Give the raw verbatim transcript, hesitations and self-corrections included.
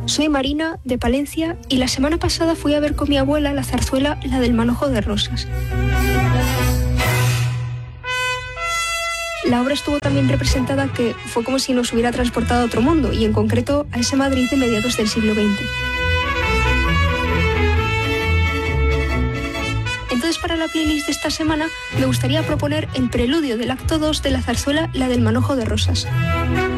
Soy Marina, de Palencia, y la semana pasada fui a ver con mi abuela la zarzuela La del manojo de rosas. La obra estuvo también representada que fue como si nos hubiera transportado a otro mundo, y en concreto a ese Madrid de mediados del siglo veinte. Entonces, para la playlist de esta semana, me gustaría proponer el preludio del acto dos de la zarzuela La del manojo de rosas.